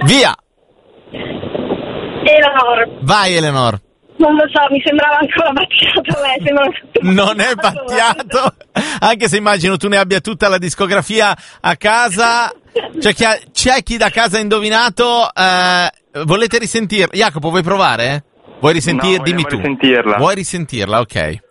Via! Eleanor. Vai Eleanor. Non lo so, mi sembrava ancora Battiato a me. Non è Battiato, anche se immagino tu ne abbia tutta la discografia a casa. C'è chi da casa ha indovinato. Volete risentirla? Jacopo, vuoi provare? Vuoi risentirla? No, Dimmi tu. risentirla. Vuoi risentirla? Ok.